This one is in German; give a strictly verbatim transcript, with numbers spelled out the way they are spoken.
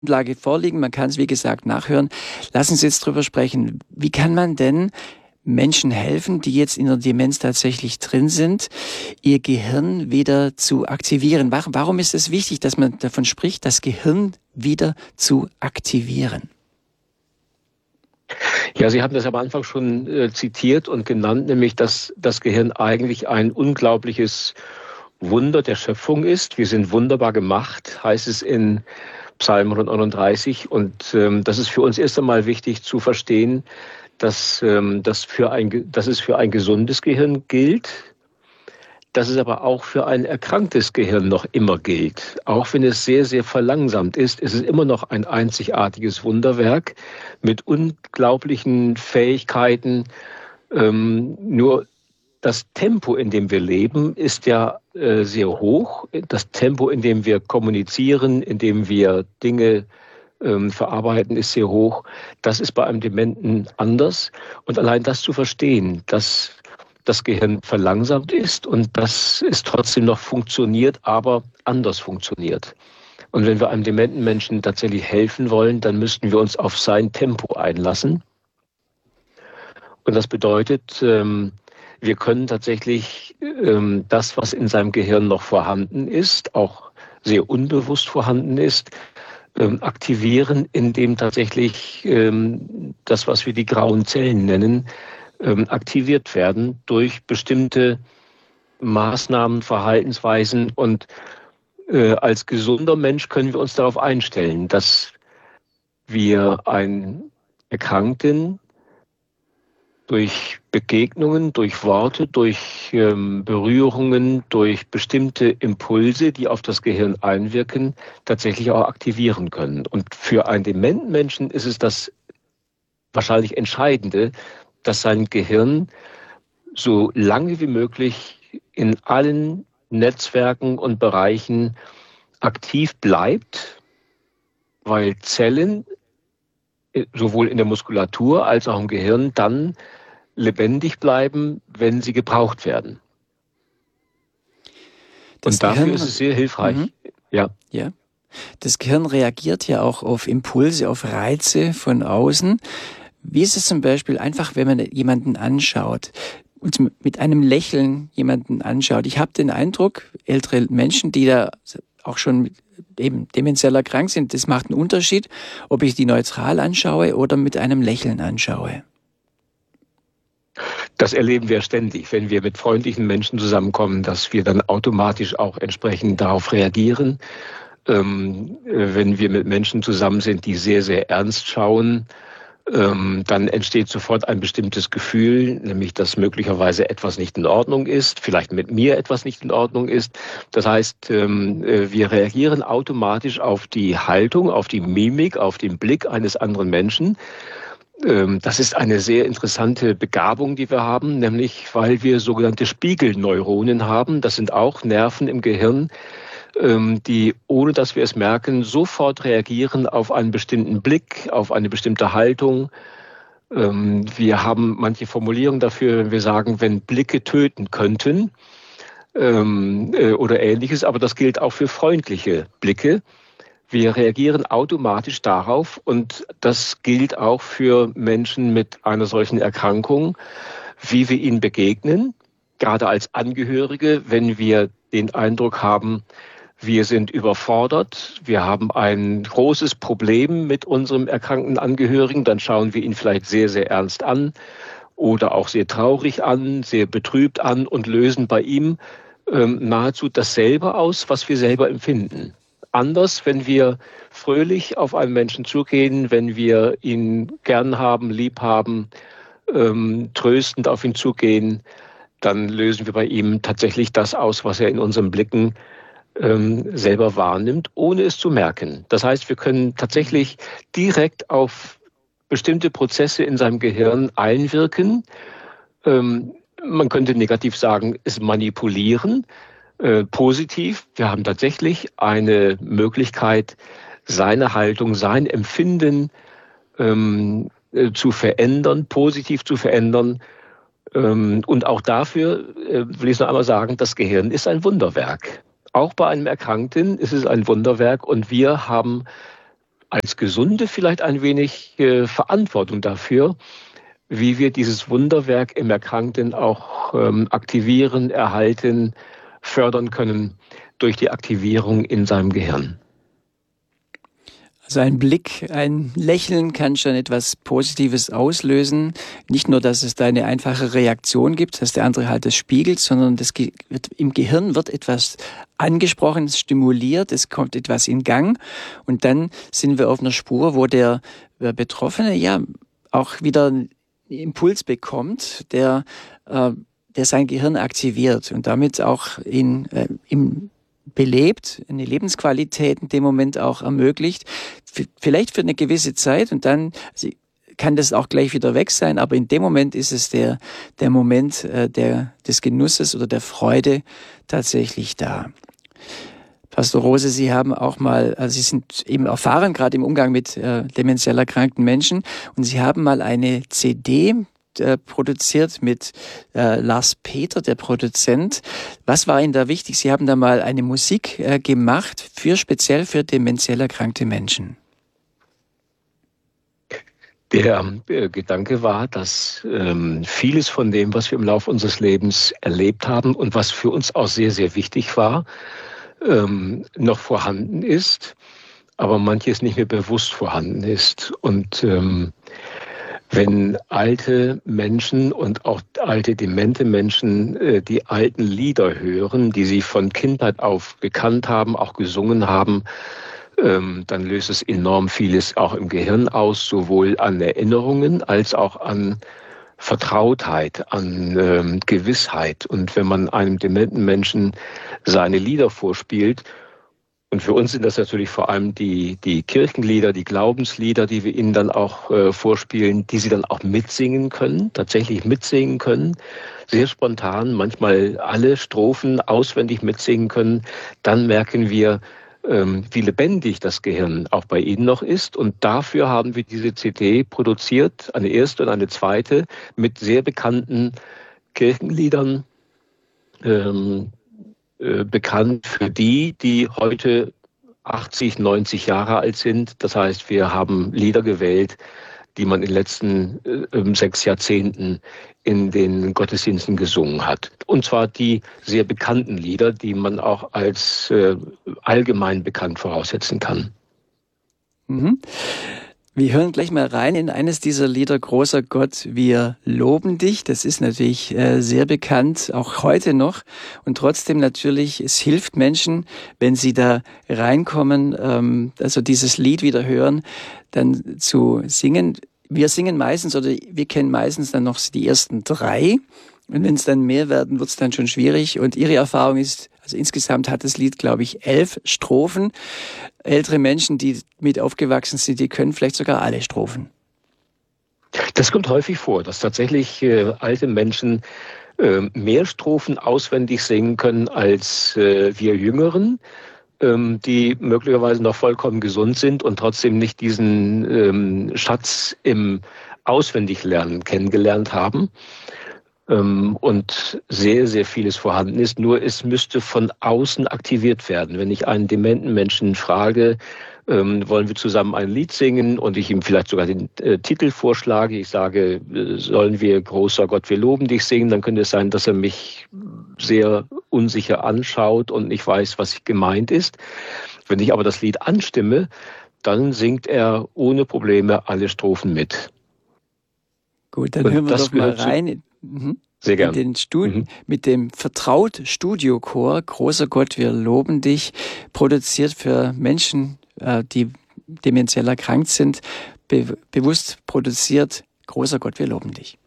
Grundlage vorliegen. Man kann es, wie gesagt, nachhören. Lassen Sie jetzt drüber sprechen. Wie kann man denn Menschen helfen, die jetzt in der Demenz tatsächlich drin sind, ihr Gehirn wieder zu aktivieren? Warum ist es wichtig, dass man davon spricht, das Gehirn wieder zu aktivieren? Ja, Sie haben das am Anfang schon äh, zitiert und genannt, nämlich, dass das Gehirn eigentlich ein unglaubliches Wunder der Schöpfung ist. Wir sind wunderbar gemacht, heißt es in Psalm hundertneununddreißig. Und ähm, das ist für uns erst einmal wichtig zu verstehen, dass, ähm, das für ein, dass es für ein gesundes Gehirn gilt, dass es aber auch für ein erkranktes Gehirn noch immer gilt. Auch wenn es sehr, sehr verlangsamt ist, ist es immer noch ein einzigartiges Wunderwerk mit unglaublichen Fähigkeiten. Ähm, nur das Tempo, in dem wir leben, ist ja äh, sehr hoch. Das Tempo, in dem wir kommunizieren, in dem wir Dinge ähm, verarbeiten, ist sehr hoch. Das ist bei einem Dementen anders. Und allein das zu verstehen, dass das Gehirn verlangsamt ist und dass es trotzdem noch funktioniert, aber anders funktioniert. Und wenn wir einem dementen Menschen tatsächlich helfen wollen, dann müssten wir uns auf sein Tempo einlassen. Und das bedeutet, ähm, wir können tatsächlich ähm, das, was in seinem Gehirn noch vorhanden ist, auch sehr unbewusst vorhanden ist, ähm, aktivieren, indem tatsächlich ähm, das, was wir die grauen Zellen nennen, ähm, aktiviert werden durch bestimmte Maßnahmen, Verhaltensweisen. Und äh, als gesunder Mensch können wir uns darauf einstellen, dass wir einen Erkrankten durch Begegnungen, durch Worte, durch ähm, Berührungen, durch bestimmte Impulse, die auf das Gehirn einwirken, tatsächlich auch aktivieren können. Und für einen dementen Menschen ist es das wahrscheinlich Entscheidende, dass sein Gehirn so lange wie möglich in allen Netzwerken und Bereichen aktiv bleibt, weil Zellen sowohl in der Muskulatur als auch im Gehirn dann lebendig bleiben, wenn sie gebraucht werden. Das Und dafür Gehirn, ist es sehr hilfreich. Mhm. Ja. Ja. Das Gehirn reagiert ja auch auf Impulse, auf Reize von außen. Wie ist es zum Beispiel einfach, wenn man jemanden anschaut und mit einem Lächeln jemanden anschaut? Ich habe den Eindruck, ältere Menschen, die da auch schon eben dementiell erkrankt sind, das macht einen Unterschied, ob ich die neutral anschaue oder mit einem Lächeln anschaue. Das erleben wir ständig, wenn wir mit freundlichen Menschen zusammenkommen, dass wir dann automatisch auch entsprechend darauf reagieren. Ähm, wenn wir mit Menschen zusammen sind, die sehr, sehr ernst schauen, ähm, dann entsteht sofort ein bestimmtes Gefühl, nämlich dass möglicherweise etwas nicht in Ordnung ist, vielleicht mit mir etwas nicht in Ordnung ist. Das heißt, ähm, wir reagieren automatisch auf die Haltung, auf die Mimik, auf den Blick eines anderen Menschen. Ähm, das ist eine sehr interessante Begabung, die wir haben, nämlich weil wir sogenannte Spiegelneuronen haben. Das sind auch Nerven im Gehirn, die, ohne dass wir es merken, sofort reagieren auf einen bestimmten Blick, auf eine bestimmte Haltung. Wir haben manche Formulierungen dafür, wenn wir sagen, wenn Blicke töten könnten oder Ähnliches, aber das gilt auch für freundliche Blicke. Wir reagieren automatisch darauf und das gilt auch für Menschen mit einer solchen Erkrankung, wie wir ihnen begegnen, gerade als Angehörige, wenn wir den Eindruck haben, wir sind überfordert, wir haben ein großes Problem mit unserem erkrankten Angehörigen, dann schauen wir ihn vielleicht sehr, sehr ernst an oder auch sehr traurig an, sehr betrübt an und lösen bei ihm ähm, nahezu dasselbe aus, was wir selber empfinden. Anders, wenn wir fröhlich auf einen Menschen zugehen, wenn wir ihn gern haben, lieb haben, ähm, tröstend auf ihn zugehen, dann lösen wir bei ihm tatsächlich das aus, was er in unseren Blicken ähm, selber wahrnimmt, ohne es zu merken. Das heißt, wir können tatsächlich direkt auf bestimmte Prozesse in seinem Gehirn einwirken. Ähm, man könnte negativ sagen, es manipulieren. Äh, positiv, wir haben tatsächlich eine Möglichkeit, seine Haltung, sein Empfinden ähm, äh, zu verändern, positiv zu verändern. Ähm, und auch dafür äh, will ich noch einmal sagen, das Gehirn ist ein Wunderwerk. Auch bei einem Erkrankten ist es ein Wunderwerk und wir haben als Gesunde vielleicht ein wenig äh, Verantwortung dafür, wie wir dieses Wunderwerk im Erkrankten auch ähm, aktivieren, erhalten, fördern können durch die Aktivierung in seinem Gehirn. Also ein Blick, ein Lächeln kann schon etwas Positives auslösen. Nicht nur, dass es da eine einfache Reaktion gibt, dass der andere halt das spiegelt, sondern das wird, im Gehirn wird etwas angesprochen, stimuliert, es kommt etwas in Gang und dann sind wir auf einer Spur, wo der Betroffene ja auch wieder einen Impuls bekommt, der, äh, der sein Gehirn aktiviert und damit auch in, äh, im belebt, eine Lebensqualität in dem Moment auch ermöglicht, vielleicht für eine gewisse Zeit und dann also kann das auch gleich wieder weg sein, aber in dem Moment ist es der, der Moment äh, der, des Genusses oder der Freude tatsächlich da. Pastor Rose, Sie haben auch mal, also Sie sind eben erfahren, gerade im Umgang mit äh, dementiell erkrankten Menschen und Sie haben mal eine C D Äh, produziert mit äh, Lars Peter, der Produzent. Was war Ihnen da wichtig? Sie haben da mal eine Musik äh, gemacht, für speziell für dementiell erkrankte Menschen. Der äh, Gedanke war, dass ähm, vieles von dem, was wir im Laufe unseres Lebens erlebt haben und was für uns auch sehr, sehr wichtig war, ähm, noch vorhanden ist, aber manches nicht mehr bewusst vorhanden ist. Und ähm, wenn alte Menschen und auch alte demente Menschen äh, die alten Lieder hören, die sie von Kindheit auf gekannt haben, auch gesungen haben, ähm, dann löst es enorm vieles auch im Gehirn aus, sowohl an Erinnerungen als auch an Vertrautheit, an ähm, Gewissheit. Und wenn man einem dementen Menschen seine Lieder vorspielt, und für uns sind das natürlich vor allem die, die Kirchenlieder, die Glaubenslieder, die wir ihnen dann auch äh, vorspielen, die sie dann auch mitsingen können, tatsächlich mitsingen können, sehr spontan, manchmal alle Strophen auswendig mitsingen können, dann merken wir, ähm, wie lebendig das Gehirn auch bei ihnen noch ist. Und dafür haben wir diese C D produziert, eine erste und eine zweite, mit sehr bekannten Kirchenliedern, ähm, bekannt für die, die heute achtzig, neunzig Jahre alt sind. Das heißt, wir haben Lieder gewählt, die man in den letzten äh, sechs Jahrzehnten in den Gottesdiensten gesungen hat. Und zwar die sehr bekannten Lieder, die man auch als äh, allgemein bekannt voraussetzen kann. Mhm. Wir hören gleich mal rein in eines dieser Lieder, Großer Gott, wir loben dich. Das ist natürlich äh, sehr bekannt, auch heute noch. Und trotzdem natürlich, es hilft Menschen, wenn sie da reinkommen, ähm, also dieses Lied wieder hören, dann zu singen. Wir singen meistens oder wir kennen meistens dann noch die ersten drei. Und wenn es dann mehr werden, wird es dann schon schwierig. Und Ihre Erfahrung ist, also insgesamt hat das Lied, glaube ich, elf Strophen. Ältere Menschen, die mit aufgewachsen sind, die können vielleicht sogar alle Strophen. Das kommt häufig vor, dass tatsächlich äh, alte Menschen äh, mehr Strophen auswendig singen können als äh, wir Jüngeren, ähm, die möglicherweise noch vollkommen gesund sind und trotzdem nicht diesen ähm, Schatz im Auswendiglernen kennengelernt haben. Und sehr, sehr vieles vorhanden ist. Nur es müsste von außen aktiviert werden. Wenn ich einen dementen Menschen frage, ähm, wollen wir zusammen ein Lied singen und ich ihm vielleicht sogar den äh, Titel vorschlage, ich sage, äh, sollen wir Großer Gott, wir loben dich singen, dann könnte es sein, dass er mich sehr unsicher anschaut und nicht weiß, was gemeint ist. Wenn ich aber das Lied anstimme, dann singt er ohne Probleme alle Strophen mit. Gut, dann und hören wir doch mal rein. Mhm. Sehr gerne. Mit, den Studi- mhm. mit dem Vertraut Studiochor, Großer Gott, wir loben dich, produziert für Menschen, äh, die dementiell erkrankt sind, be- bewusst produziert, Großer Gott, wir loben dich.